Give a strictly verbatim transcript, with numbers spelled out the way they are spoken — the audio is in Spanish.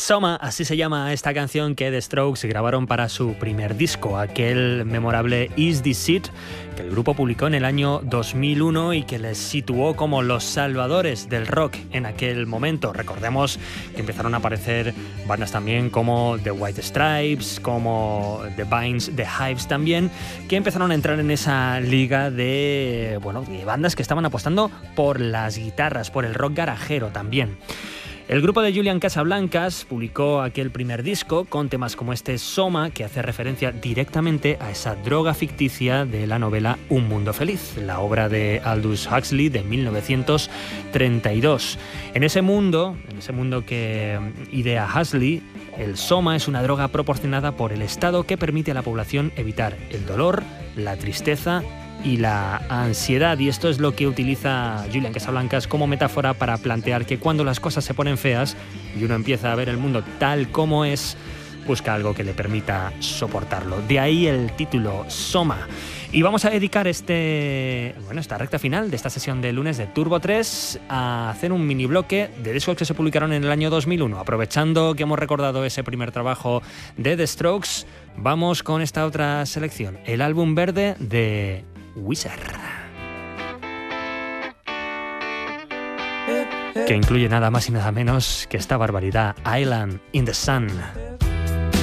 Soma, así se llama esta canción que The Strokes grabaron para su primer disco, aquel memorable Is This It, que el grupo publicó en el año dos mil uno y que les situó como los salvadores del rock en aquel momento. Recordemos que empezaron a aparecer bandas también como The White Stripes, como The Vines, The Hives también, que empezaron a entrar en esa liga de, bueno, de bandas que estaban apostando por las guitarras, por el rock garajero también. El grupo de Julian Casablancas publicó aquel primer disco con temas como este Soma, que hace referencia directamente a esa droga ficticia de la novela Un Mundo Feliz, la obra de Aldous Huxley de mil novecientos treinta y dos. En ese mundo, en ese mundo que idea Huxley, el Soma es una droga proporcionada por el Estado que permite a la población evitar el dolor, la tristeza y la ansiedad, y esto es lo que utiliza Julian Casablancas como metáfora para plantear que cuando las cosas se ponen feas y uno empieza a ver el mundo tal como es, busca algo que le permita soportarlo. De ahí el título Soma. Y vamos a dedicar este, bueno, esta recta final de esta sesión de lunes de Turbo tres a hacer un mini bloque de discos que se publicaron en el año dos mil uno. Aprovechando que hemos recordado ese primer trabajo de The Strokes, vamos con esta otra selección, el álbum verde de Weezer, que incluye nada más y nada menos que esta barbaridad, Island in the Sun.